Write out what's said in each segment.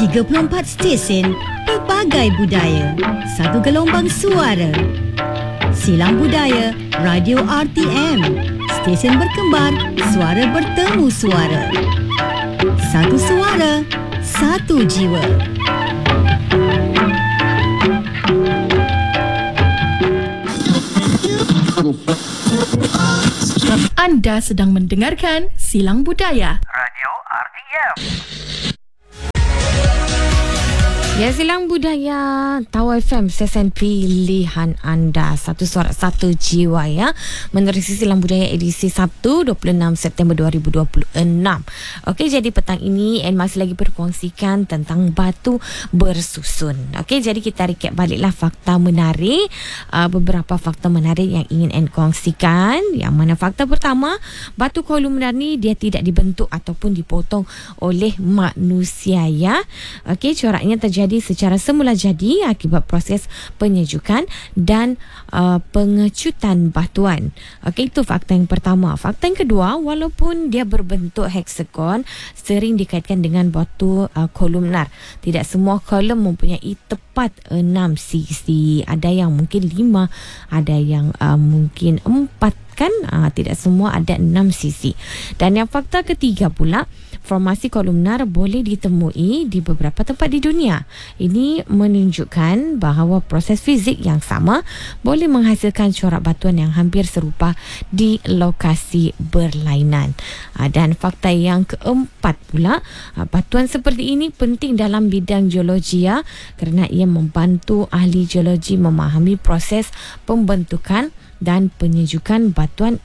34 stesen, pelbagai budaya, satu gelombang suara. Silang Budaya, Radio RTM. Stesen berkembar, suara bertemu suara. Satu suara, satu jiwa. Anda sedang mendengarkan Silang Budaya Radio RTM. Ya, Silang Budaya Tawau FM, stesen pilihan anda. Satu suara, satu jiwa ya. Menerusi Silang Budaya edisi Sabtu 26 September 2026. Okey, jadi petang ini Anne masih lagi berkongsikan tentang batu bersusun. Okey, jadi kita recap baliklah fakta menarik. Beberapa fakta menarik yang ingin Anne kongsikan. Yang mana fakta pertama, batu kolumnar ni dia tidak dibentuk ataupun dipotong oleh manusia ya. Okey, coraknya terjadi secara semula jadi akibat proses penyejukan dan pengecutan batuan. Okey, itu fakta yang pertama. Fakta yang kedua, walaupun dia berbentuk heksagon, sering dikaitkan dengan batu kolumnar. Tidak semua kolom mempunyai tepat 6 sisi. Ada yang mungkin 5, ada yang mungkin 4 kan. Tidak semua ada 6 sisi. Dan yang fakta ketiga pula, formasi kolumnar boleh ditemui di beberapa tempat di dunia. Ini menunjukkan bahawa proses fizik yang sama boleh menghasilkan corak batuan yang hampir serupa di lokasi berlainan. Dan fakta yang keempat pula, batuan seperti ini penting dalam bidang geologi ya, kerana ia membantu ahli geologi memahami proses pembentukan dan penyejukan batuan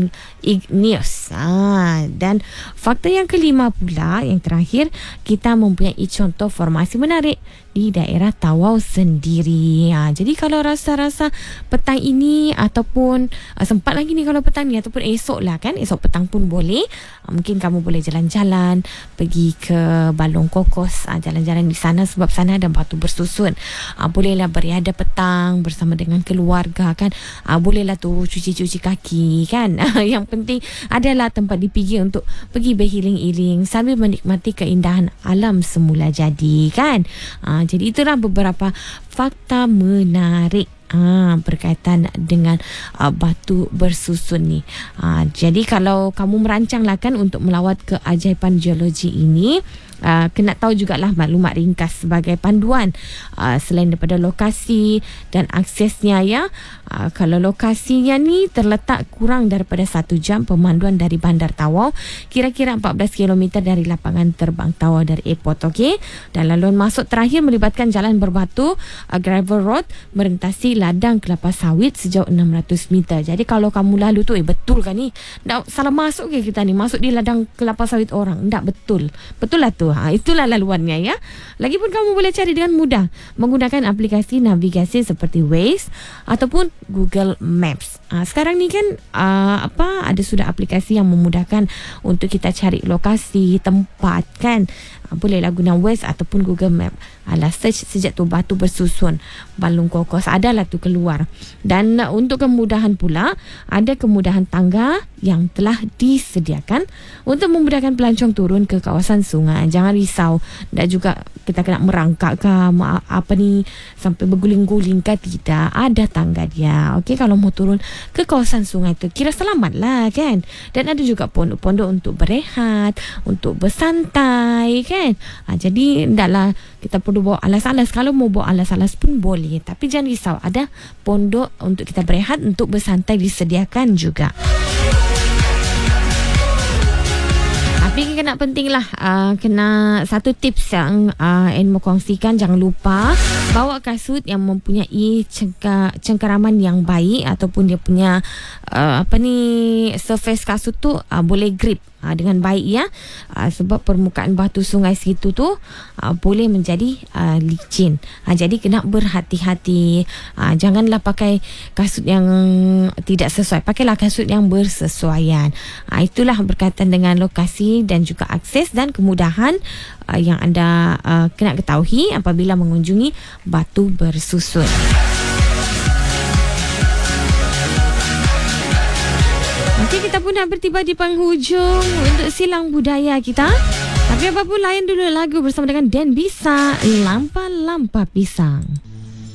igneous. Dan fakta yang kelima pula, yang terakhir, kita mempunyai contoh formasi menarik di daerah Tawau sendiri. Jadi kalau rasa-rasa petang ini ataupun sempat lagi ni kalau petang ni ataupun esok lah kan, esok petang pun boleh. Mungkin kamu boleh jalan-jalan, pergi ke Balong Kokos, jalan-jalan di sana sebab sana ada batu bersusun. Bolehlah beriadah petang bersama dengan keluarga kan. Bolehlah tu cuci-cuci kaki kan. Yang penting adalah tempat dipigi untuk pergi berhiling-hiling sambil menikmati keindahan alam semula jadi kan. Jadi itulah beberapa fakta menarik berkaitan dengan batu bersusun ni. Jadi kalau kamu merancang lah kan untuk melawat ke keajaiban geologi ini, kena tahu jugalah maklumat ringkas sebagai panduan. Selain daripada lokasi dan aksesnya ya, kalau lokasinya ni terletak kurang daripada 1 jam pemanduan dari Bandar Tawau, kira-kira 14 km dari lapangan terbang Tawau dari airport. Okey, dan laluan masuk terakhir melibatkan jalan berbatu, gravel road merentasi ladang kelapa sawit sejauh 600 meter. Jadi kalau kamu lalu tu, betul kan ni? Tak salah masuk ke kita ni? Masuk di ladang kelapa sawit orang? Tak, betul. Betul lah tu. Itulah laluannya ya. Lagipun kamu boleh cari dengan mudah menggunakan aplikasi navigasi seperti Waze ataupun Google Maps. Sekarang ni kan ada sudah aplikasi yang memudahkan untuk kita cari lokasi tempat kan. Bolehlah guna Waze ataupun Google Map. Search sejak tu batu bersusun Balong Kokos, adalah tu keluar. Dan untuk kemudahan pula, ada kemudahan tangga yang telah disediakan untuk memudahkan pelancong turun ke kawasan sungai. Jangan risau, dan juga kita kena merangkak ke sampai berguling-guling ke, tidak. Ada tangga dia. Okey, kalau mau turun ke kawasan sungai tu kira selamat lah kan. Dan ada juga pondok-pondok untuk berehat, untuk bersantai kan. Jadi taklah kita perlu bawa alas-alas. Kalau mau bawa alas-alas pun boleh, tapi jangan risau, ada pondok untuk kita berehat, untuk bersantai disediakan juga. Tapi kena penting lah, kena satu tips yang Anne mau kongsikan, jangan lupa bawa kasut yang mempunyai cengkeraman yang baik, ataupun dia punya surface kasut tu boleh grip dengan baik ya. Sebab permukaan batu sungai situ tu boleh menjadi licin. Jadi kena berhati-hati. Janganlah pakai kasut yang tidak sesuai. Pakailah kasut yang bersesuaian. Itulah berkaitan dengan lokasi dan juga akses dan kemudahan yang anda kena ketahui apabila mengunjungi batu bersusun. Okey, kita pun dah bertiba di penghujung untuk Silang Budaya kita. Tapi apa pun, layan dulu lagu bersama dengan Dan Bisa, Lampa-Lampa Pisang.